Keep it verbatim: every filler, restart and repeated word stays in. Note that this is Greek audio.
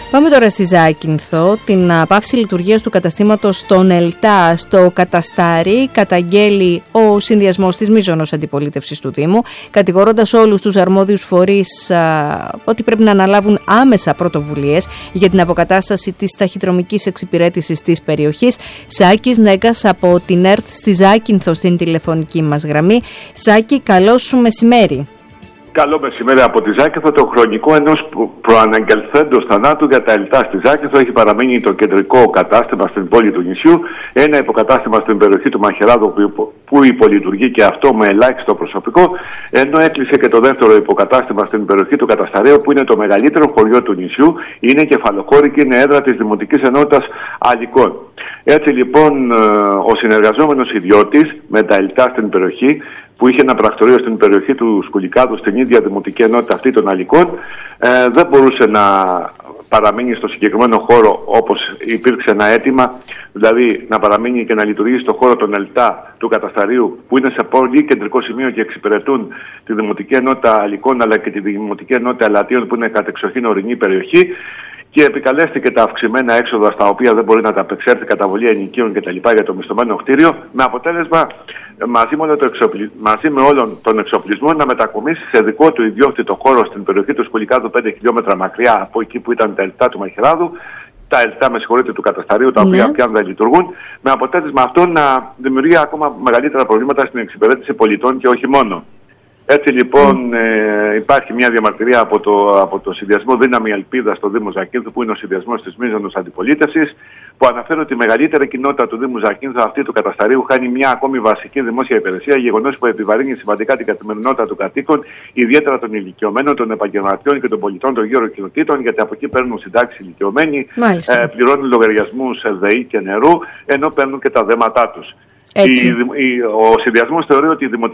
Πάμε τώρα στη Ζάκυνθο. Την πάυση λειτουργίας του καταστήματος των ΕΛΤΑ στο Καταστάρι καταγγέλει ο συνδυασμός της μείζωνος αντιπολίτευσης του Δήμου, κατηγορώντας όλους τους αρμόδιους φορείς α, ότι πρέπει να αναλάβουν άμεσα πρωτοβουλίες για την αποκατάσταση της ταχυδρομικής εξυπηρέτησης της περιοχής. Σάκης Νέγκας από την ΕΡΤ στη Ζάκυνθο στην τηλεφωνική μας γραμμή. Σάκη, καλό σου μεσημέρι. Καλό μεσημέρι από τη Ζάκυνθο. Το χρονικό ενός προαναγγελθέντος θανάτου για τα ΕΛΤΑ στη Ζάκυνθο έχει παραμείνει το κεντρικό κατάστημα στην πόλη του νησιού. Ένα υποκατάστημα στην περιοχή του Μαχαιράδου που υπολειτουργεί και αυτό με ελάχιστο προσωπικό. Ενώ έκλεισε και το δεύτερο υποκατάστημα στην περιοχή του Κατασταρίου, που είναι το μεγαλύτερο χωριό του νησιού. Είναι κεφαλοχώρη και είναι έδρα της Δημοτικής Ενότητας Αλικών. Έτσι λοιπόν ο συνεργαζόμενος ιδιώτης με τα ΕΛΤΑ στην περιοχή, που είχε ένα πρακτορείο στην περιοχή του Σκουλικάδου, στην ίδια δημοτική ενότητα αυτή των Αλικών, ε, δεν μπορούσε να παραμείνει στο συγκεκριμένο χώρο όπως υπήρξε ένα αίτημα, δηλαδή να παραμείνει και να λειτουργεί στο χώρο των ΕΛΤΑ του Κατασταρίου, που είναι σε πολύ κεντρικό σημείο και εξυπηρετούν τη δημοτική ενότητα Αλικών αλλά και τη δημοτική ενότητα Ελατίων, που είναι κατεξοχήν ορεινή περιοχή. Και επικαλέστηκε τα αυξημένα έξοδα στα οποία δεν μπορεί να τα απεξέλθει, καταβολή ενοικίων κτλ. Για το μισθωμένο κτίριο, με αποτέλεσμα μαζί με, όλο το εξοπλι... μαζί με όλον τον εξοπλισμό να μετακομίσει σε δικό του ιδιόκτητο χώρο στην περιοχή του Σκουλικάδου, πέντε χιλιόμετρα μακριά από εκεί που ήταν τα ΕΛΤΑ του Μαχαιράδου, τα ΕΛΤΑ με συγχωρείτε του Κατασταρίου, τα οποία ναι. πια δεν λειτουργούν, με αποτέλεσμα αυτό να δημιουργεί ακόμα μεγαλύτερα προβλήματα στην εξυπηρέτηση πολιτών και όχι μόνο. Έτσι λοιπόν ε, υπάρχει μια διαμαρτυρία από το, από το συνδυασμό Δύναμη Ελπίδα στο Δήμο Ζακύνθου, που είναι ο συνδυασμός της μείζωνος αντιπολίτευσης, που αναφέρει ότι η μεγαλύτερη κοινότητα του Δήμου Ζακύνθου, αυτή του Κατασταρίου, χάνει μια ακόμη βασική δημόσια υπηρεσία, γεγονός που επιβαρύνει σημαντικά την καθημερινότητα των κατοίκων, ιδιαίτερα των ηλικιωμένων, των επαγγελματιών και των πολιτών των γύρω κοινοτήτων, γιατί από εκεί παίρνουν συντάξεις ηλικιωμένοι, ε, πληρώνουν λογαριασμούς ΔΕΗ και νερού, ενώ παίρνουν και τα δέματά τους. Ο συνδυασμός θεωρεί ότι η